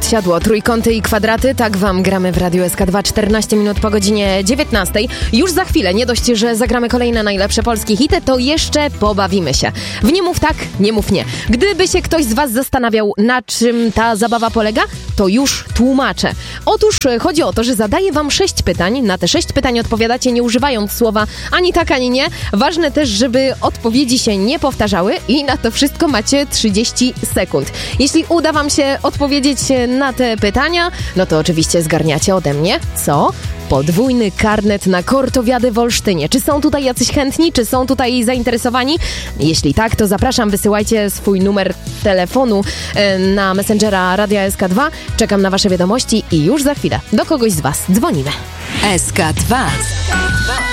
siadło, trójkąty i kwadraty, tak wam gramy w Radiu SK2, 14 minut po godzinie 19. Już za chwilę, nie dość, że zagramy kolejne najlepsze polskie hity, to jeszcze pobawimy się. W Nie mów tak, nie mów nie. Gdyby się ktoś z was zastanawiał, na czym ta zabawa polega, to już tłumaczę. Otóż chodzi o to, że zadaję wam 6 pytań, na te 6 pytań odpowiadacie nie używając słowa ani tak, ani nie. Ważne też, żeby odpowiedzi się nie powtarzały i na to wszystko macie 30 sekund. Jeśli uda wam się odpowiedzieć na te pytania, no to oczywiście zgarniacie ode mnie, co? Podwójny karnet na Kortowiadę w Olsztynie. Czy są tutaj jacyś chętni? Czy są tutaj zainteresowani? Jeśli tak, to zapraszam, wysyłajcie swój numer telefonu na Messengera Radia SK2. Czekam na wasze wiadomości i już za chwilę do kogoś z was dzwonimy. SK2